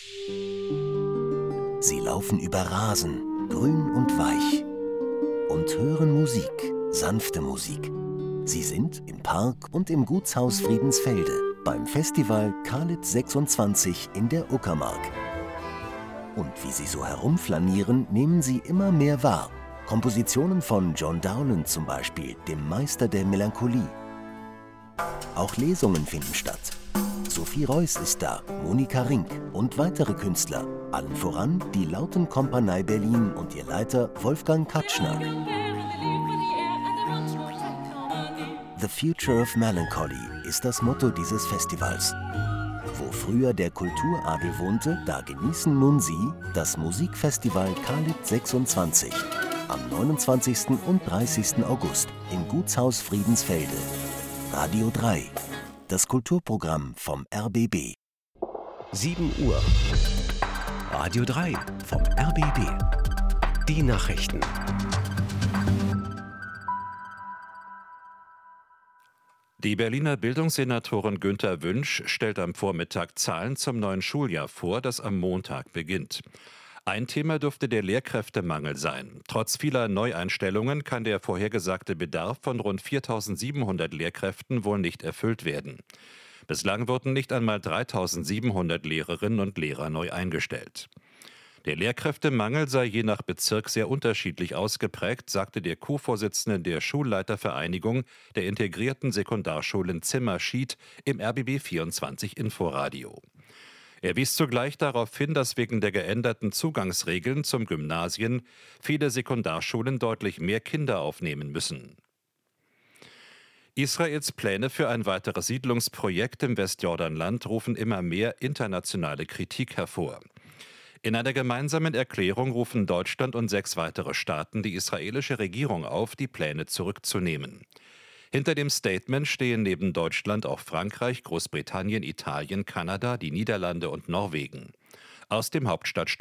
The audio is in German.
Sie laufen über Rasen, grün und weich, und hören Musik, sanfte Musik. Sie sind im Park und im Gutshaus Friedensfelde beim Festival Kalitz 26 in der Uckermark. Und wie sie so herumflanieren, nehmen sie immer mehr wahr. Kompositionen von John Dowland zum Beispiel, dem Meister der Melancholie. Auch Lesungen finden statt. Sophie Reuss ist da, Monika Rink und weitere Künstler. Allen voran die Lautenkompanie Berlin und ihr Leiter Wolfgang Katschner. The Future of Melancholy ist das Motto dieses Festivals. Wo früher der Kulturadel wohnte, da genießen nun Sie das Musikfestival Kalitz 26 am 29. und 30. August im Gutshaus Friedensfelde. Radio 3, das Kulturprogramm vom RBB. 7 Uhr. Radio 3 vom RBB. Die Nachrichten. Die Berliner Bildungssenatorin Günter Wünsch stellt am Vormittag Zahlen zum neuen Schuljahr vor, das am Montag beginnt. Ein Thema dürfte der Lehrkräftemangel sein. Trotz vieler Neueinstellungen kann der vorhergesagte Bedarf von rund 4.700 Lehrkräften wohl nicht erfüllt werden. Bislang wurden nicht einmal 3.700 Lehrerinnen und Lehrer neu eingestellt. Der Lehrkräftemangel sei je nach Bezirk sehr unterschiedlich ausgeprägt, sagte der Co-Vorsitzende der Schulleitervereinigung der integrierten Sekundarschulen Zimmerschied im RBB 24 Inforadio. Er wies zugleich darauf hin, dass wegen der geänderten Zugangsregeln zum Gymnasien viele Sekundarschulen deutlich mehr Kinder aufnehmen müssen. Israels Pläne für ein weiteres Siedlungsprojekt im Westjordanland rufen immer mehr internationale Kritik hervor. In einer gemeinsamen Erklärung rufen Deutschland und 6 weitere Staaten die israelische Regierung auf, die Pläne zurückzunehmen. Hinter dem Statement stehen neben Deutschland auch Frankreich, Großbritannien, Italien, Kanada, die Niederlande und Norwegen. Aus dem Hauptstadtstudio